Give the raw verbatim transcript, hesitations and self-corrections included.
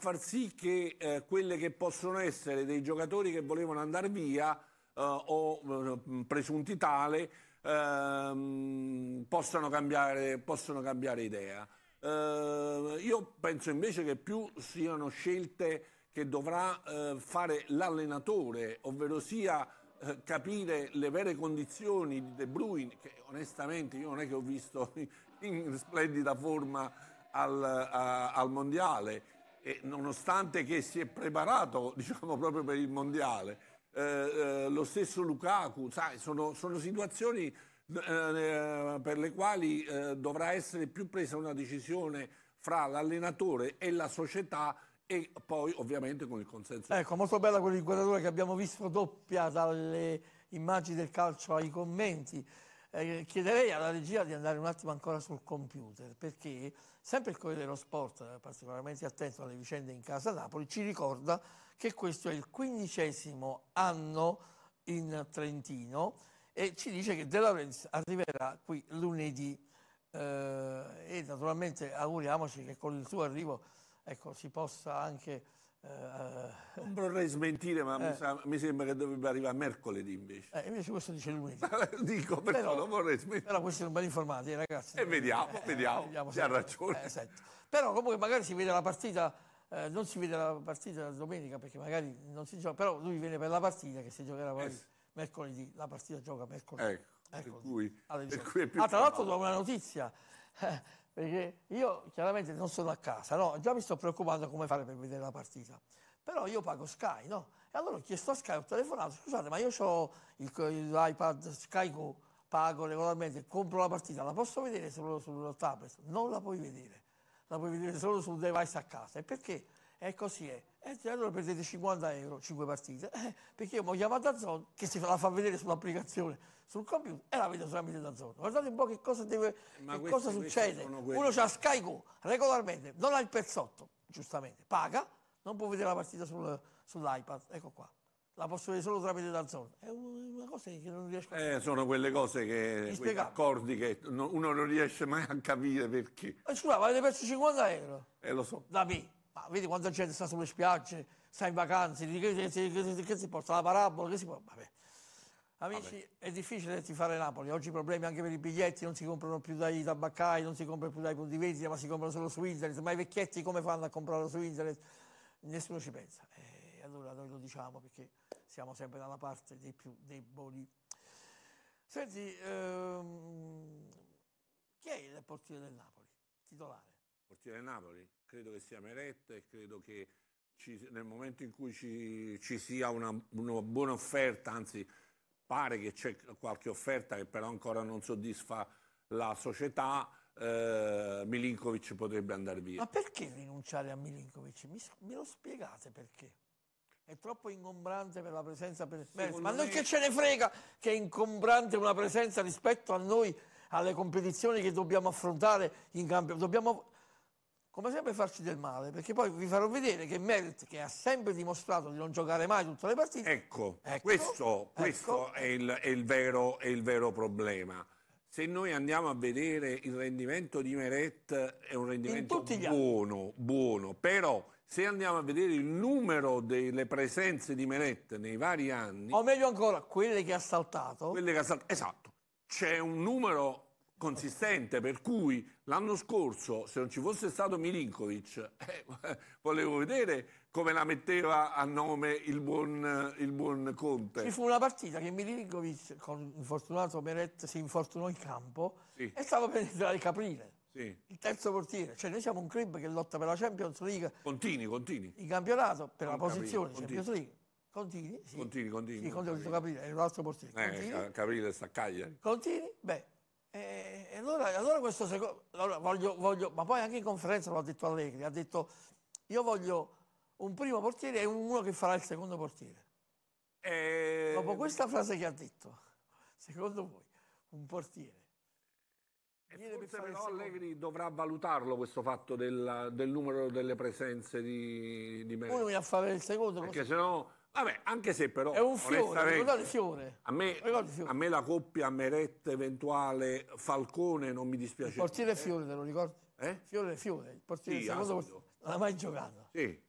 far sì che eh, quelle che possono essere dei giocatori che volevano andare via eh, o eh, presunti tale ehm, possano cambiare, possono cambiare idea. Eh, io penso invece che più siano scelte che dovrà eh, fare l'allenatore, ovvero sia eh, capire le vere condizioni di De Bruyne, che onestamente io non è che ho visto in, in splendida forma al, a, al mondiale, e nonostante che si è preparato, diciamo, proprio per il mondiale. Eh, eh, lo stesso Lukaku, sai, sono, sono situazioni eh, per le quali eh, dovrà essere più presa una decisione fra l'allenatore e la società, e poi ovviamente con il consenso. Ecco, molto bella quell'inquadratura che abbiamo visto, doppia dalle immagini del calcio ai commenti. Eh, chiederei alla regia di andare un attimo ancora sul computer, perché sempre il Corriere dello Sport, particolarmente attento alle vicende in casa Napoli, ci ricorda che questo è il quindicesimo anno in Trentino e ci dice che De Laurentiis arriverà qui lunedì eh, e naturalmente auguriamoci che con il suo arrivo, ecco, si possa anche... Eh, non vorrei smentire, ma eh, mi, sa, mi sembra che dovrebbe arrivare mercoledì invece. Eh, invece questo dice lunedì. Dico, perché però, non vorrei smentire. Però questi sono ben informati, eh, ragazzi. E vediamo, eh, vediamo, vediamo se ha ragione. Eh, esatto. Però comunque magari si vede la partita, eh, non si vede la partita domenica perché magari non si gioca, però lui viene per la partita che si giocherà poi Eh, mercoledì, la partita gioca mercoledì. Ecco, per Ecco, cui, per cui è più ah, tra l'altro probabile. do una notizia, eh, perché io chiaramente non sono a casa, no? Già mi sto preoccupando come fare per vedere la partita. Però io pago Sky, no? E allora ho chiesto a Sky, ho telefonato, scusate, ma io ho l'iPad Sky Go, pago regolarmente, compro la partita, la posso vedere solo sul tablet? Non la puoi vedere, la puoi vedere solo sul device a casa. E perché? E così è. E allora perdete cinquanta euro, cinque partite, eh, perché io mi ho chiamato da Zone, che si la fa vedere sull'applicazione, sul computer, e la vedo tramite da Zone. Guardate un po' che cosa, deve, Ma che questi, cosa succede. Uno ha Sky Go, regolarmente, non ha il pezzotto, giustamente, paga, non può vedere la partita sul, sull'iPad, ecco qua. La posso vedere solo tramite da Zone. È una cosa che non riesco a fare. Eh, sono quelle cose che, quegli accordi che no, uno non riesce mai a capire perché. Ma scusa, avete perso cinquanta euro? Eh, lo so. Da me. Ma vedi quanta gente sta sulle spiagge, sta in vacanze, che, che, che, che, che si porta la parabola, che si può... Vabbè. Amici, Vabbè. È difficile tifare Napoli, oggi i problemi anche per i biglietti, non si comprano più dai tabaccai, non si comprano più dai punti vendita, ma si comprano solo su internet, ma i vecchietti come fanno a comprarlo su internet? Nessuno ci pensa. E allora noi lo diciamo perché siamo sempre dalla parte dei più deboli. Senti, ehm, chi è il portiere del Napoli? Titolare? Il portiere del Napoli? Credo che sia Meret e credo che ci, nel momento in cui ci, ci sia una, una buona offerta, anzi pare che c'è qualche offerta che però ancora non soddisfa la società, eh, Milinkovic potrebbe andare via. Ma perché rinunciare a Milinkovic? Mi, me lo spiegate perché? È troppo ingombrante per la presenza per Secondo ma non me... che ce ne frega che è ingombrante una presenza rispetto a noi, alle competizioni che dobbiamo affrontare in campo. Dobbiamo come sempre farci del male, perché poi vi farò vedere che Meret, che ha sempre dimostrato di non giocare mai tutte le partite... Ecco, ecco questo, questo ecco, è, il, è, il vero, è il vero problema. Se noi andiamo a vedere il rendimento di Meret, è un rendimento buono, buono, però se andiamo a vedere il numero delle presenze di Meret nei vari anni... O meglio ancora, quelle che ha saltato... Quelle che ha saltato, esatto. C'è un numero consistente, per cui l'anno scorso, se non ci fosse stato Milinkovic, eh, volevo vedere come la metteva a nome il buon, il buon Conte. Ci fu una partita che Milinkovic, con l'infortunato Meret, si infortunò in campo, sì, e stava per entrare Caprile, sì, il terzo portiere. Cioè noi siamo un club che lotta per la Champions League. Contini, contini. Il campionato, per non la posizione, Caprile, Champions League. Contini, sì. Contini, contini. Sì, Contini, Caprile, è l'altro portiere. Eh, Caprile sta a Cagliari. Contini, beh. E allora, allora questo secondo, allora voglio, voglio, ma poi anche in conferenza lo ha detto Allegri, ha detto io voglio un primo portiere e uno che farà il secondo portiere. E... Dopo questa frase che ha detto, secondo voi, un portiere? E forse però Allegri dovrà valutarlo questo fatto del, del numero delle presenze di, di Meret. Uno viene a fare il secondo. Perché se no... Vabbè, anche se però... È un fiore, ricordate Fiore. A me, fiore. a me la coppia Meret eventuale Falcone non mi dispiace. Il portiere è Fiore, te lo ricordi? Eh? Fiore è Fiore, il portiere sì, del secondo portiere. Non ha mai giocato. Sì.